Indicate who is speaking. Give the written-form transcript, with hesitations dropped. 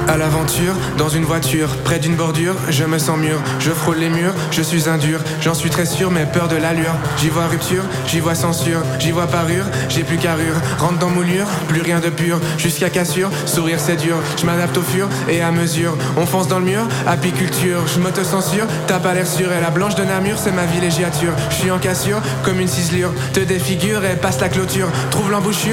Speaker 1: À l'aventure, dans une voiture, près d'une bordure, je me sens mûr, je frôle les murs, je suis un dur, j'en suis très sûr, mais peur de l'allure. J'y vois rupture, j'y vois censure, j'y vois parure, j'ai plus carrure, rentre dans moulure, plus rien de pur, jusqu'à cassure, sourire c'est dur, je m'adapte au fur et à mesure, on fonce dans le mur, apiculture, je m'auto-censure, t'as pas l'air sûr, et la blanche de Namur, c'est ma villégiature, je suis en cassure, comme une ciselure, te défigure et passe la clôture, trouve l'embouchure,